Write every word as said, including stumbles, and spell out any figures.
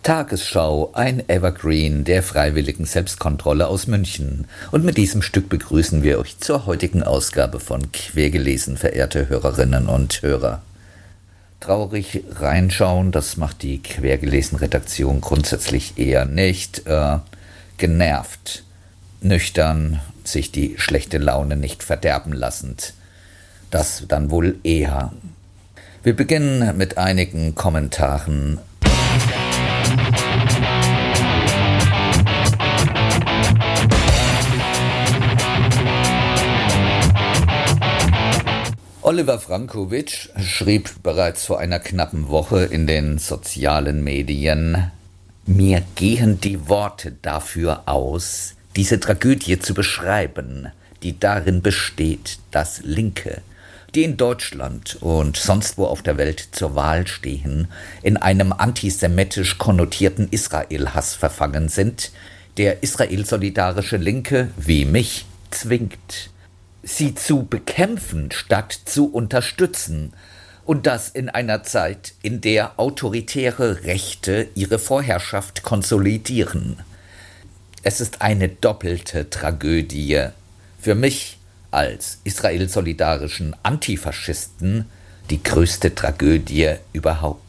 Tagesschau, ein Evergreen der freiwilligen Selbstkontrolle aus München. Und mit diesem Stück begrüßen wir euch zur heutigen Ausgabe von Quergelesen, verehrte Hörerinnen und Hörer. Traurig reinschauen, das macht die Quergelesen-Redaktion grundsätzlich eher nicht. Äh, genervt, nüchtern, sich die schlechte Laune nicht verderben lassend. Das dann wohl eher. Wir beginnen mit einigen Kommentaren. Oliver Frankovic schrieb bereits vor einer knappen Woche in den sozialen Medien: Mir gehen die Worte dafür aus, diese Tragödie zu beschreiben, die darin besteht, dass Linke, die in Deutschland und sonst wo auf der Welt zur Wahl stehen, in einem antisemitisch konnotierten Israel-Hass verfangen sind, der israel-solidarische Linke, wie mich, zwingt, sie zu bekämpfen, statt zu unterstützen. Und das in einer Zeit, in der autoritäre Rechte ihre Vorherrschaft konsolidieren. Es ist eine doppelte Tragödie. Für mich als israel-solidarischen Antifaschisten die größte Tragödie überhaupt.